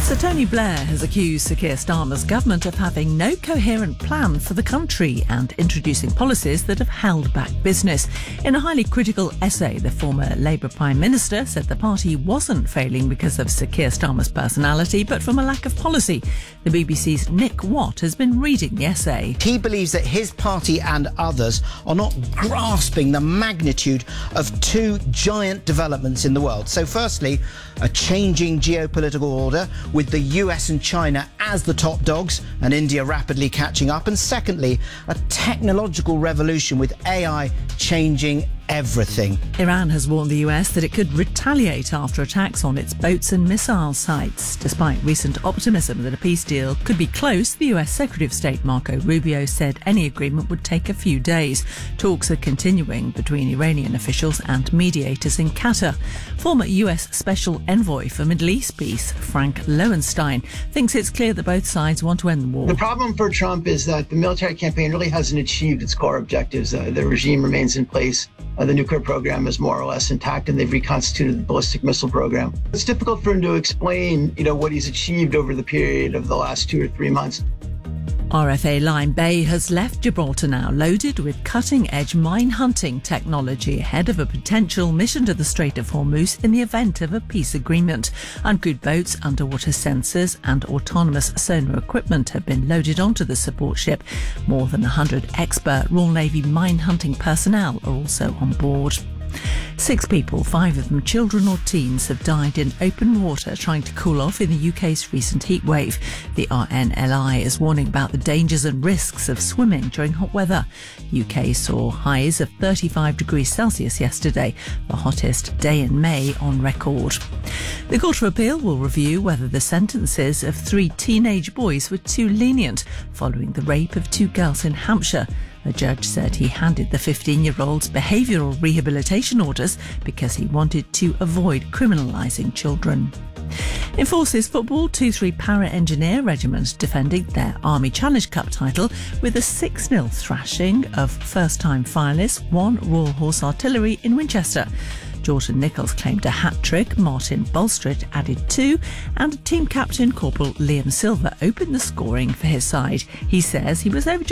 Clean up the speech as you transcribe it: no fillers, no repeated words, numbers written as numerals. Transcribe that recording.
Sir Tony Blair has accused Sir Keir Starmer's government of having no coherent plan for the country and introducing policies that have held back business. In a highly critical essay, the former Labour Prime Minister said the party wasn't failing because of Sir Keir Starmer's personality, but from a lack of policy. The BBC's Nick Watt has been reading the essay. He believes that his party and others are not grasping the magnitude of two giant developments in the world. So firstly, a changing geopolitical order with the US and China as the top dogs and India rapidly catching up. And secondly, a technological revolution with AI changing everything. Iran has warned the US that it could retaliate after attacks on its boats and missile sites. Despite recent optimism that a peace deal could be close, the US Secretary of State Marco Rubio said any agreement would take a few days. Talks are continuing between Iranian officials and mediators in Qatar. Former US Special Envoy for Middle East Peace, Frank Lowenstein, thinks it's clear that both sides want to end the war. The problem for Trump is that the military campaign really hasn't achieved its core objectives. The regime remains in place. The nuclear program is more or less intact, and they've reconstituted the ballistic missile program. It's difficult for him to explain, what he's achieved over the period of the last 2 or 3 months. RFA Line Bay has left Gibraltar now loaded with cutting-edge mine-hunting technology ahead of a potential mission to the Strait of Hormuz in the event of a peace agreement. Uncrewed boats, underwater sensors and autonomous sonar equipment have been loaded onto the support ship. More than 100 expert Royal Navy mine-hunting personnel are also on board. 6 people, 5 of them children or teens, have died in open water trying to cool off in the UK's recent heatwave. The RNLI is warning about the dangers and risks of swimming during hot weather. UK saw highs of 35 degrees Celsius yesterday, the hottest day in May on record. The Court of Appeal will review whether the sentences of 3 teenage boys were too lenient following the rape of 2 girls in Hampshire. The judge said he handed the 15-year-olds behavioural rehabilitation orders because he wanted to avoid criminalising children. In Forces football, 2-3 Para-Engineer Regiment defending their Army Challenge Cup title with a 6-0 thrashing of first-time finalists 1 Royal Horse Artillery in Winchester. Jordan Nichols claimed a hat-trick, Martin Bulstrode added 2, and team captain Corporal Liam Silver opened the scoring for his side. He says he was overjoyed